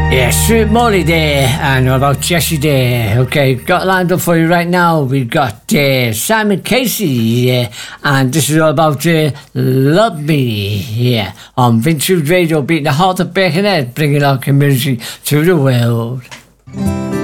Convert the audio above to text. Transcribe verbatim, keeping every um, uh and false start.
Yeah, Sweet Molly there, and what about Jessie there? Okay, got lined up for you right now. We've got uh, Simon Casey, yeah, and this is all about uh, Love Me, yeah, on Vintage Radio, beating the heart of Birkenhead, bringing our community to the world.